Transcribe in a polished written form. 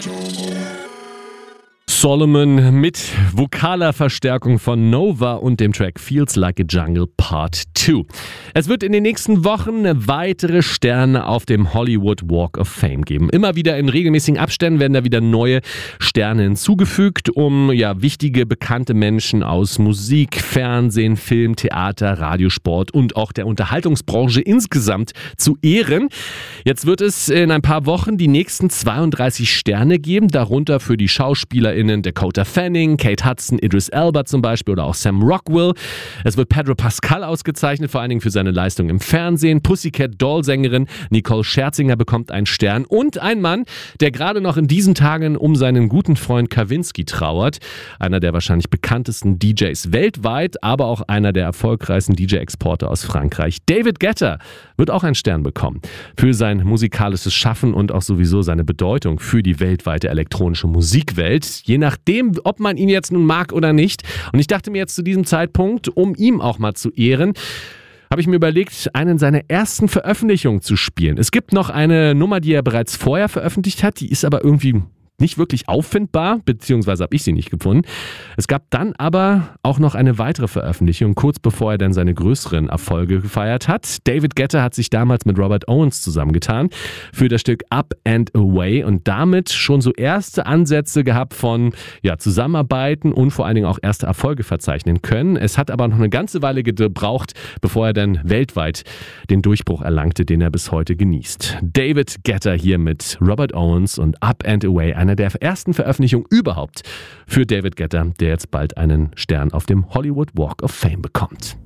Solomon mit vokaler Verstärkung von Nova und dem Track Feels Like a Jungle Part 2. Es wird in den nächsten Wochen weitere Sterne auf dem Hollywood Walk of Fame geben. Immer wieder in regelmäßigen Abständen werden da wieder neue Sterne hinzugefügt, um wichtige, bekannte Menschen aus Musik, Fernsehen, Film, Theater, Radiosport und auch der Unterhaltungsbranche insgesamt zu ehren. Jetzt wird es in ein paar Wochen die nächsten 32 Sterne geben, darunter für die SchauspielerInnen Dakota Fanning, Kate Hudson, Idris Elba zum Beispiel oder auch Sam Rockwell. Es wird Pedro Pascal ausgezeichnet, vor allen Dingen für seine Leistung im Fernsehen. Pussycat Doll-Sängerin Nicole Scherzinger bekommt einen Stern und ein Mann, der gerade noch in diesen Tagen um seinen guten Freund Kavinsky trauert. Einer der wahrscheinlich bekanntesten DJs weltweit, aber auch einer der erfolgreichsten DJ-Exporter aus Frankreich. David Guetta wird auch einen Stern bekommen für sein musikalisches Schaffen und auch sowieso seine Bedeutung für die weltweite elektronische Musikwelt. Je nachdem, ob man ihn jetzt nun mag oder nicht. Und ich dachte mir jetzt zu diesem Zeitpunkt, um ihm auch mal zu ehren, habe ich mir überlegt, einen seiner ersten Veröffentlichungen zu spielen. Es gibt noch eine Nummer, die er bereits vorher veröffentlicht hat, die ist aber irgendwie nicht wirklich auffindbar, beziehungsweise habe ich sie nicht gefunden. Es gab dann aber auch noch eine weitere Veröffentlichung, kurz bevor er dann seine größeren Erfolge gefeiert hat. David Guetta hat sich damals mit Robert Owens zusammengetan für das Stück Up and Away und damit schon so erste Ansätze gehabt von Zusammenarbeiten und vor allen Dingen auch erste Erfolge verzeichnen können. Es hat aber noch eine ganze Weile gebraucht, bevor er dann weltweit den Durchbruch erlangte, den er bis heute genießt. David Guetta hier mit Robert Owens und Up and Away, einer der ersten Veröffentlichungen überhaupt für David Guetta, der jetzt bald einen Stern auf dem Hollywood Walk of Fame bekommt.